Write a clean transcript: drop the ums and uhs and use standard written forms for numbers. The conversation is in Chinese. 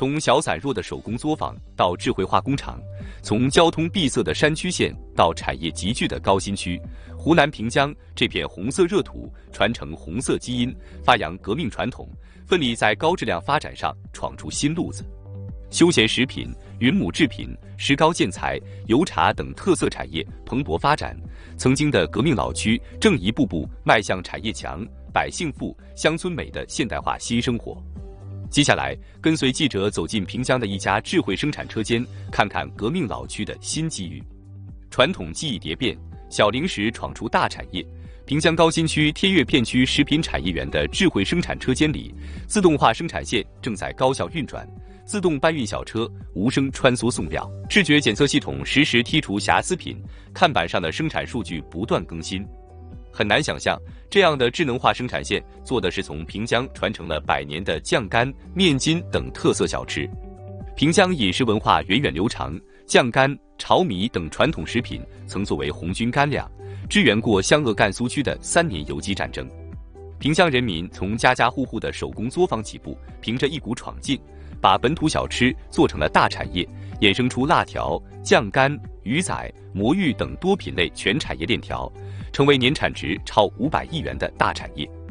从小散弱的手工作坊到智慧化工厂，从交通闭塞的山区县到产业集聚的高新区，湖南平江这片红色热土传承红色基因，发扬革命传统，奋力在高质量发展上闯出新路子。休闲食品、云母制品、石膏建材、油茶等特色产业蓬勃发展，曾经的革命老区正一步步迈向产业强、百姓富、乡村美的现代化新生活。接下来，跟随记者走进平江的一家智慧生产车间，看看革命老区的新机遇。传统技艺蝶变，小零食闯出大产业。平江高新区天悦片区食品产业园的智慧生产车间里，自动化生产线正在高效运转，自动搬运小车无声穿梭送料，视觉检测系统实时剔除瑕疵品，看板上的生产数据不断更新。很难想象，这样的智能化生产线做的是从平江传承了100年的酱干、面筋等特色小吃。平江饮食文化源远流长，酱干、炒米等传统食品曾作为红军干粮，支援过湘鄂赣苏区的3年游击战争。平江人民从家家户户的手工作坊起步，凭着一股闯劲，把本土小吃做成了大产业，衍生出辣条、酱干、鱼仔、魔芋等多品类全产业链条，成为年产值超500亿元的大产业。